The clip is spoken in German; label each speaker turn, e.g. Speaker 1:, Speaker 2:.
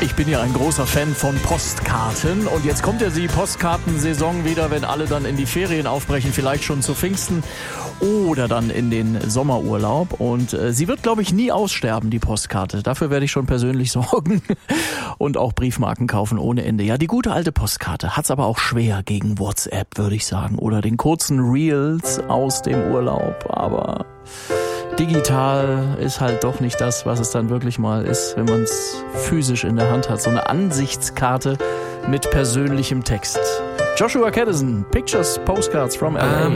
Speaker 1: Ich bin ja ein großer Fan von Postkarten und jetzt kommt ja die Postkartensaison wieder, wenn alle dann in die Ferien aufbrechen, vielleicht schon zu Pfingsten oder dann in den Sommerurlaub. Und sie wird, glaube ich, nie aussterben, die Postkarte. Dafür werde ich schon persönlich sorgen und auch Briefmarken kaufen ohne Ende. Ja, die gute alte Postkarte hat's aber auch schwer gegen WhatsApp, würde ich sagen, oder den kurzen Reels aus dem Urlaub. Aber digital ist halt doch nicht das, was es dann wirklich mal ist, wenn man es physisch in der Hand hat. So eine Ansichtskarte mit persönlichem Text. Joshua Caddison, Pictures, Postcards from LA.